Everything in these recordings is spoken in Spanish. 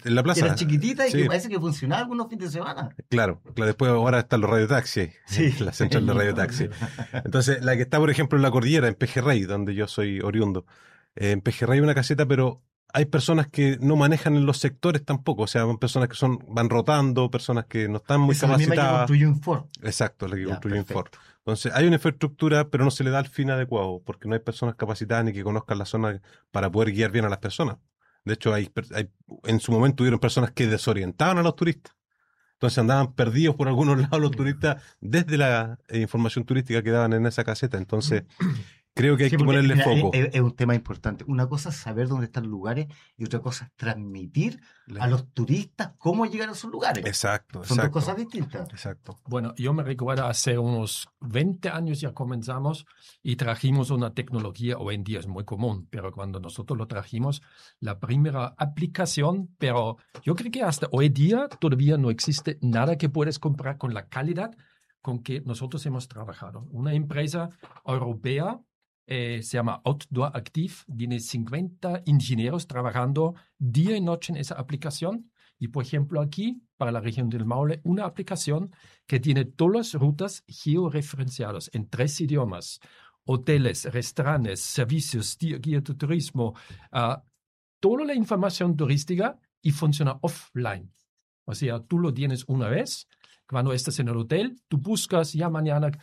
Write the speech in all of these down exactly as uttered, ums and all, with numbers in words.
en la plaza. Era chiquitita y Sí. que parece que funcionaba algunos fines de semana. Claro, claro, después ahora están los radiotaxis, Sí. la central de radiotaxi. Entonces, la que está, por ejemplo, en la cordillera, en Pejerrey, donde yo soy oriundo. Eh, en Pejerrey hay una caseta, pero hay personas que no manejan en los sectores tampoco. O sea, van personas que son van rotando, personas que no están muy Esa es la misma que capacitadas. construyó Infor. Exacto, la que Ya, construyó Infor. perfecto. Entonces, hay una infraestructura, pero no se le da el fin adecuado, porque no hay personas capacitadas ni que conozcan la zona para poder guiar bien a las personas. De hecho, hay, per- hay en su momento hubieron personas que desorientaban a los turistas. Entonces andaban perdidos por algunos lados los turistas desde la eh, información turística que daban en esa caseta. Entonces, creo que hay Sí, que porque, ponerle mira, foco. Es, es- es un tema importante. Una cosa es saber dónde están los lugares y otra cosa es transmitir a los turistas cómo llegar a esos lugares. Exacto, Son dos exacto. cosas distintas. Exacto. Bueno, yo me recuerdo hace unos veinte años ya comenzamos y trajimos una tecnología, hoy en día es muy común, pero cuando nosotros lo trajimos, la primera aplicación, pero yo creo que hasta hoy día todavía no existe nada que puedes comprar con la calidad con que nosotros hemos trabajado. Una empresa europea eh, se llama Outdoor Active, tiene cincuenta ingenieros trabajando día y noche en esa aplicación. Y, por ejemplo, aquí, para la región del Maule, una aplicación que tiene todas las rutas georreferenciadas en tres idiomas. Hoteles, restaurantes, servicios, guía de turismo, uh, toda la información turística y funciona offline. O sea, tú lo tienes una vez, cuando estás en el hotel, tú buscas, ya mañana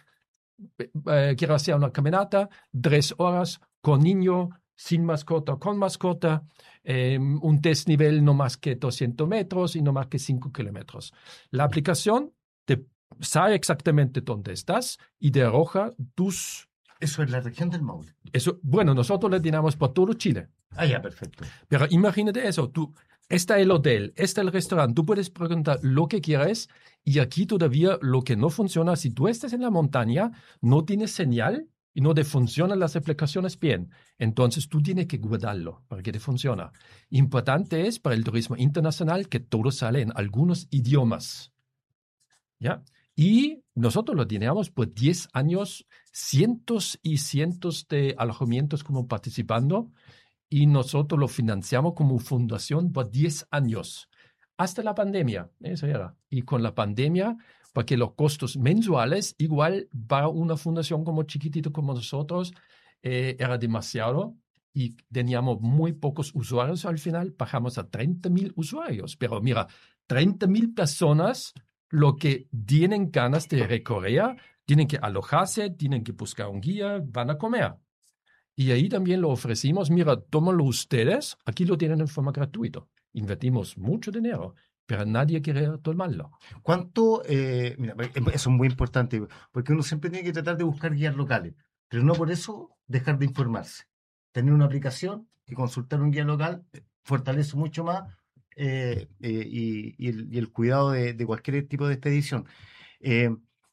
eh, quiero hacer una caminata, tres horas con niño, sin mascota, con mascota, eh, un test nivel no más que doscientos metros y no más que cinco kilómetros. La aplicación te sabe exactamente dónde estás y te arroja tus... Eso es la región del Maule. Eso, bueno, nosotros le tenemos por todo Chile. Ah, ya, perfecto. Pero imagínate eso, tú, está el hotel, está el restaurante, tú puedes preguntar lo que quieras y aquí todavía lo que no funciona, si tú estás en la montaña, no tienes señal y no te funcionan las aplicaciones bien. Entonces tú tienes que guardarlo para que te funcione. Importante es para el turismo internacional que todo sale en algunos idiomas. ¿Ya? Y nosotros lo teníamos por diez años, cientos y cientos de alojamientos como participando y nosotros lo financiamos como fundación por diez años, hasta la pandemia, eso era. Y con la pandemia, porque los costos mensuales, igual para una fundación como chiquitito como nosotros, eh, era demasiado y teníamos muy pocos usuarios al final, bajamos a treinta mil usuarios. Pero mira, treinta mil personas lo que tienen ganas de recorrer, tienen que alojarse, tienen que buscar un guía, van a comer. Y ahí también lo ofrecimos, mira, tómalo ustedes, aquí lo tienen en forma gratuita. Invertimos mucho dinero, pero nadie quiere tomarlo. ¿Cuánto? Eh, mira, eso es muy importante, porque uno siempre tiene que tratar de buscar guías locales, pero no por eso dejar de informarse. Tener una aplicación y consultar un guía local fortalece mucho más eh, eh, y, y, el, y el cuidado de, de cualquier tipo de expedición. Eh,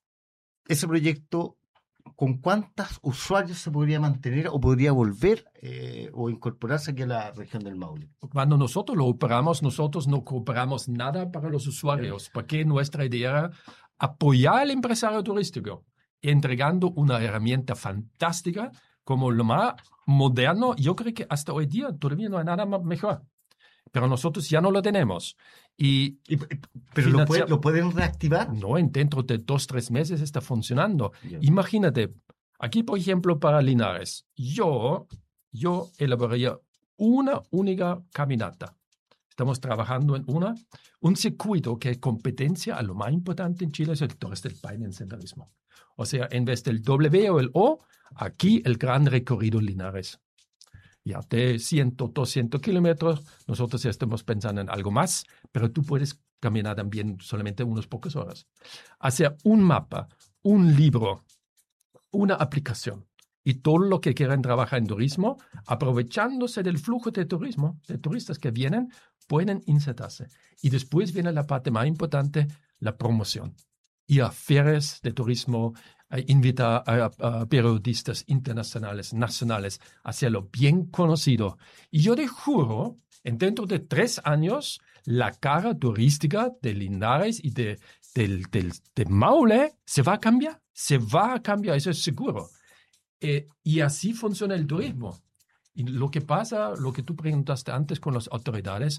ese proyecto, ¿con cuántos usuarios se podría mantener o podría volver eh, o incorporarse aquí a la región del Maule? Cuando nosotros lo operamos, nosotros no cobramos nada para los usuarios, porque nuestra idea era apoyar al empresario turístico, entregando una herramienta fantástica como lo más moderno. Yo creo que hasta hoy día todavía no hay nada más mejor, pero nosotros ya no lo tenemos. Y, y ¿Pero lo, puede, lo pueden reactivar? No, en dentro de dos, tres meses está funcionando. Yeah. Imagínate, aquí por ejemplo para Linares, yo, yo elaboraría una única caminata. Estamos trabajando en una, un circuito que es competencia a lo más importante en Chile, es el Torres del Paine en senderismo. O sea, en vez del W o el O, aquí el gran recorrido Linares. Ya de cien, doscientos kilómetros, nosotros ya estamos pensando en algo más, pero tú puedes caminar también solamente unas pocas horas. Hacer un mapa, un libro, una aplicación y todo lo que quieran trabajar en turismo, aprovechándose del flujo de turismo, de turistas que vienen, pueden insertarse. Y después viene la parte más importante, la promoción. Ir a ferias de turismo, a invitar a, a periodistas internacionales, nacionales, a hacerlo bien conocido. Y yo te juro, en dentro de tres años, la cara turística de Linares y de, de, de, de Maule se va a cambiar. Se va a cambiar, eso es seguro. Eh, y así funciona el turismo. Y lo que pasa, lo que tú preguntaste antes con las autoridades,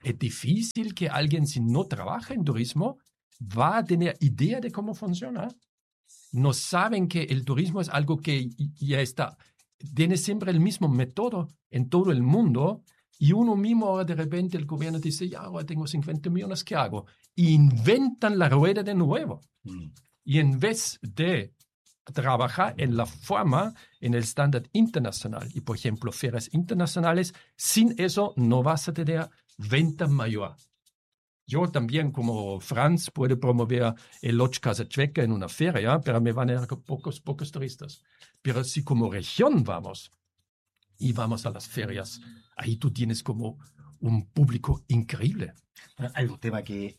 es difícil que alguien, si no trabaja en turismo, va a tener idea de cómo funciona. No saben que el turismo es algo que ya está, tiene siempre el mismo método en todo el mundo, y uno mismo ahora de repente el gobierno dice, ya, ahora tengo cincuenta millones, ¿qué hago? Y inventan la rueda de nuevo. Mm. Y en vez de trabajar en la forma, en el estándar internacional, y por ejemplo, ferias internacionales, sin eso no vas a tener venta mayor. Yo también, como Franz, puedo promover el Lodge Casa Chueca en una feria, pero me van a ir pocos, pocos turistas. Pero si como región vamos, y vamos a las ferias, ahí tú tienes como un público increíble. Hay un tema que,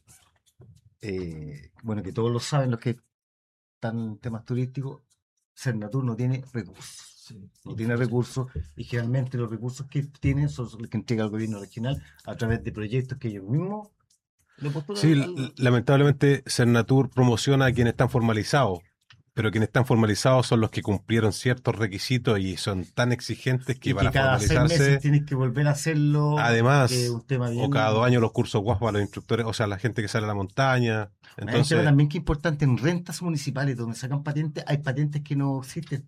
eh, bueno, que todos lo saben los que están en temas turísticos. Cernatur no tiene recursos. Sí, no tiene recursos, y generalmente los recursos que tienen son los que entrega el gobierno regional a través de proyectos que ellos mismos le postulan. Sí, al... lamentablemente Cernatur promociona a quienes están formalizados, pero quienes están formalizados son los que cumplieron ciertos requisitos y son tan exigentes que y para que cada formalizarse seis meses tienes que volver a hacerlo. Además, un tema bien... o cada dos años los cursos guapo a los instructores, o sea, la gente que sale a la montaña. Entonces, pero también que es importante, en rentas municipales donde sacan patentes, hay patentes que no existen.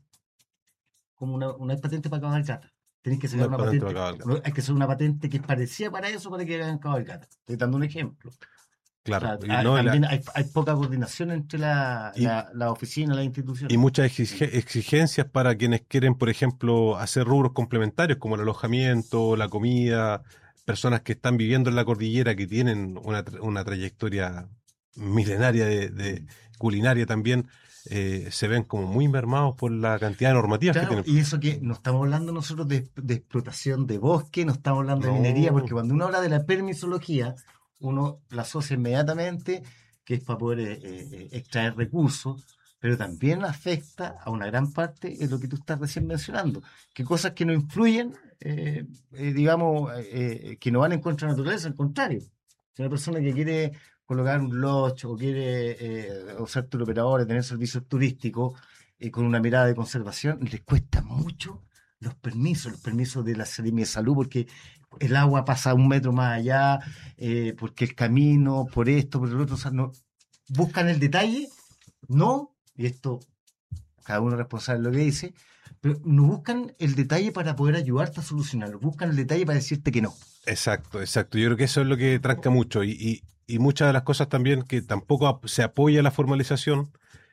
Como una, una hay patente para cabalgata. Tenés que sacar no una patente. patente Hay que hacer una patente que parecía para eso, para que hagan cabalgata. Estoy dando un ejemplo. Claro. O sea, no, también la... hay, hay poca coordinación entre la, y, la, la oficina y las instituciones. Y muchas exige, exigencias para quienes quieren, por ejemplo, hacer rubros complementarios como el alojamiento, la comida, personas que están viviendo en la cordillera, que tienen una, una trayectoria milenaria de, de culinaria también, eh, se ven como muy mermados por la cantidad de normativas claro, que tienen. Y eso que no estamos hablando nosotros de, de explotación de bosque, no estamos hablando no. de minería, porque cuando uno habla de la permisología, uno la asocia inmediatamente que es para poder eh, eh, extraer recursos, pero también afecta a una gran parte de lo que tú estás recién mencionando, que cosas que no influyen, eh, eh, digamos, eh, que no van en contra de la naturaleza, al contrario. Si una persona que quiere colocar un lodge o quiere eh, usar turoperadores, tener servicios turísticos eh, con una mirada de conservación, les cuesta mucho los permisos, los permisos de la Seremia de Salud, porque el agua pasa un metro más allá, eh, porque el camino, por esto, por el otro, o sea, no, buscan el detalle, no, y esto cada uno es responsable de lo que dice, pero no buscan el detalle para poder ayudarte a solucionarlo, buscan el detalle para decirte que no. Exacto, exacto. Yo creo que eso es lo que tranca mucho y, y, y muchas de las cosas también que tampoco se apoya la formalización,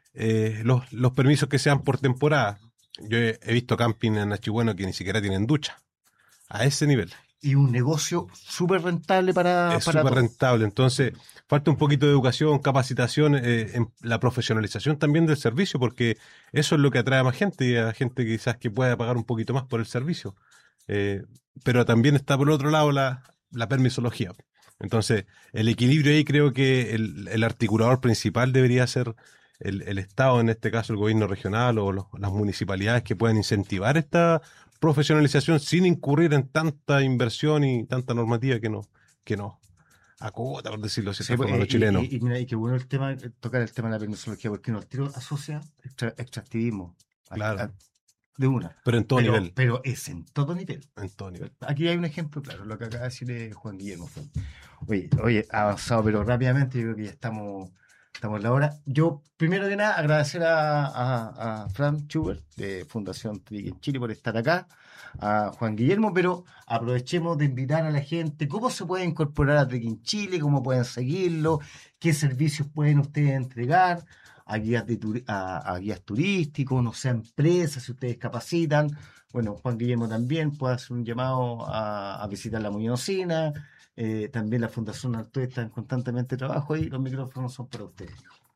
eh, los, los permisos que sean por temporada. Yo he, he visto camping en Achigüeno que ni siquiera tienen ducha, a ese nivel. Y un negocio súper rentable para... Es súper rentable, entonces falta un poquito de educación, capacitación, eh, en la profesionalización también del servicio, porque eso es lo que atrae a más gente y a gente quizás que pueda pagar un poquito más por el servicio. Eh, pero también está por otro lado la, la permisología. Entonces, el equilibrio ahí creo que el, el articulador principal debería ser el, el Estado, en este caso el gobierno regional o los, las municipalidades que puedan incentivar esta profesionalización sin incurrir en tanta inversión y tanta normativa que no, que no acota, por decirlo así, sí, pues, los chilenos. Y, y, mira, y qué bueno el tema, tocar el tema de la permisología, porque nos tiro asocia extra, extractivismo. Claro. A, a, de una. Pero en todo pero, nivel. Pero es en todo nivel. En todo nivel. Aquí hay un ejemplo, claro, lo que acaba de decir Juan Guillermo. Oye, oye, ha avanzado, pero rápidamente, yo creo que ya estamos, estamos en la hora. Yo, primero que nada, agradecer a, a, a Franz Schubert, de Fundación Trekking Chile, por estar acá, a Juan Guillermo, pero aprovechemos de invitar a la gente cómo se puede incorporar a Trekking Chile, cómo pueden seguirlo, qué servicios pueden ustedes entregar, a guías, de turi a, a guías turísticos, no sé, empresas, si ustedes capacitan. Bueno, Juan Guillermo también puede hacer un llamado a, a visitar la Muñozina. Eh, también la Fundación Altoe está en constantemente trabajo y los micrófonos son para ustedes.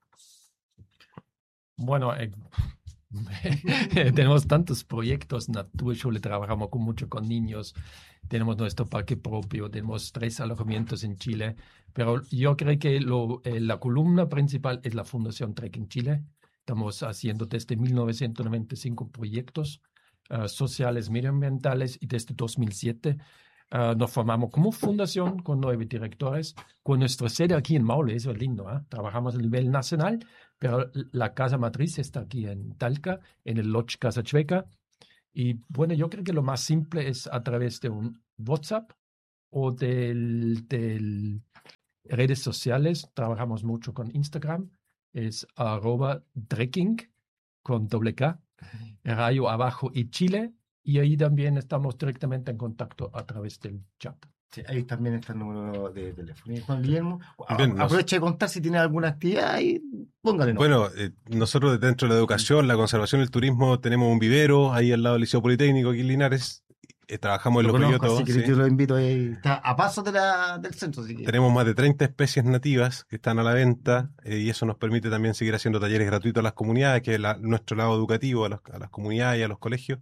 Bueno, eh, tenemos tantos proyectos, Naturschule, trabajamos con, mucho con niños, tenemos nuestro parque propio, tenemos tres alojamientos en Chile, pero yo creo que lo, eh, la columna principal es la Fundación Trekking Chile. Estamos haciendo desde mil novecientos noventa y cinco proyectos uh, sociales, medioambientales, y desde dos mil siete uh, nos formamos como fundación con nueve directores, con nuestra sede aquí en Maule. Eso es lindo, ¿eh? Trabajamos a nivel nacional, pero la casa matriz está aquí en Talca, en el Lodge Casa Chueca. Y bueno, yo creo que lo más simple es a través de un WhatsApp o del, del redes sociales, trabajamos mucho con Instagram, es arroba trekking con doble K, rayo abajo y Chile, y ahí también estamos directamente en contacto a través del chat. Sí, ahí también está el número de teléfono. Y Juan Guillermo, a- Bien, nos- aprovecha de contar si tiene alguna actividad y póngale no. Bueno, eh, nosotros dentro de la educación, la conservación y el turismo tenemos un vivero ahí al lado del Liceo Politécnico aquí en Linares. Eh, trabajamos en lo los conozco, bellotos. así que sí. yo lo invito ahí. Está a pasos de la, del centro. Así que... Tenemos más de treinta especies nativas que están a la venta eh, y eso nos permite también seguir haciendo talleres gratuitos a las comunidades, que es la- nuestro lado educativo, a, los- a las comunidades y a los colegios.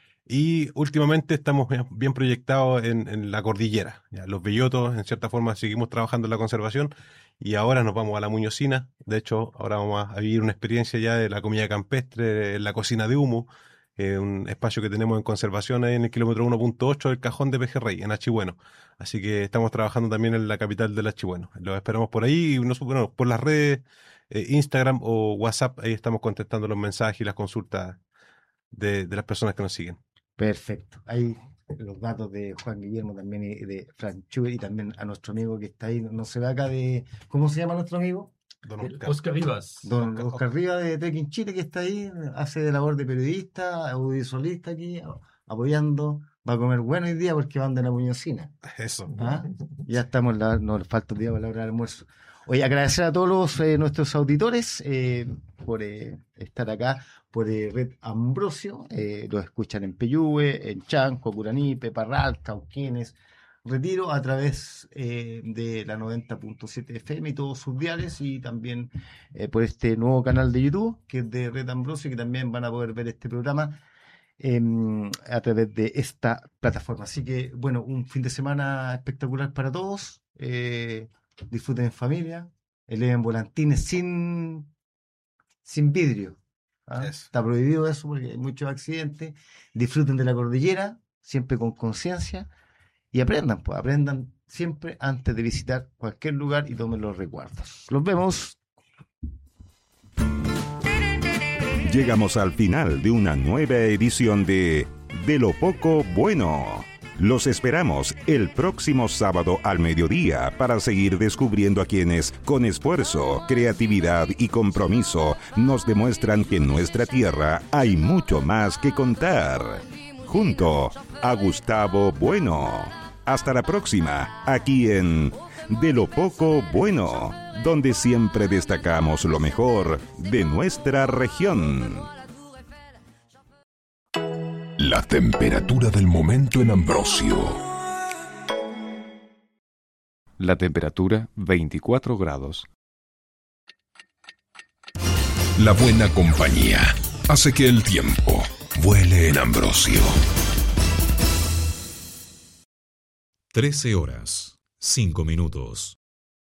Y últimamente estamos bien- bien proyectados en, en la cordillera. Ya, los bellotos, en cierta forma, seguimos trabajando en la conservación y ahora nos vamos a la Muñozina. De hecho, ahora vamos a vivir una experiencia ya de la comida campestre en la cocina de humo, eh, un espacio que tenemos en conservación ahí en el kilómetro uno punto ocho del Cajón de Pejerrey, en Achibueno. Así que estamos trabajando también en la capital del Achibueno. Los esperamos por ahí y nos- bueno, por las redes, eh, Instagram o WhatsApp, ahí estamos contestando los mensajes y las consultas de, de las personas que nos siguen. Perfecto. Ahí los datos de Juan Guillermo también y de Franchu y también a nuestro amigo que está ahí, no se ve acá de... ¿Cómo se llama nuestro amigo? Don El Oscar. Oscar Rivas. Don Oscar- Oscar Rivas de Trekking Chile, que está ahí, hace de labor de periodista, audiovisualista aquí, a- apoyando. Va a comer bueno hoy día porque van de la Muñozina. Eso. ¿Ah? Ya estamos, en la, nos falta un día para la hora del almuerzo. Oye, agradecer a todos los, eh, nuestros auditores eh, por eh, estar acá, por eh, Red Ambrosio. Eh, los escuchan en Peyúgue, en Chanco, Curanipe, Parral, Cauquenes, Retiro, a través eh, de la noventa punto siete F M y todos sus diales, y también eh, por este nuevo canal de YouTube, que es de Red Ambrosio, que también van a poder ver este programa eh, a través de esta plataforma. Así que, bueno, un fin de semana espectacular para todos. Eh, disfruten en familia, eleven volantines sin, sin vidrio. ¿Ah? Eso. Está prohibido eso porque hay muchos accidentes. Disfruten de la cordillera, siempre con conciencia, y aprendan, pues, aprendan siempre antes de visitar cualquier lugar y tomen los recuerdos. Los vemos. Llegamos al final de una nueva edición de De lo Poco Bueno. Los esperamos el próximo sábado al mediodía para seguir descubriendo a quienes, con esfuerzo, creatividad y compromiso, nos demuestran que en nuestra tierra hay mucho más que contar. Junto a Gustavo Bueno. Hasta la próxima, aquí en De lo Poco Bueno, donde siempre destacamos lo mejor de nuestra región. La temperatura del momento en Ambrosio. La temperatura veinticuatro grados. La buena compañía hace que el tiempo vuele en Ambrosio. trece horas, cinco minutos.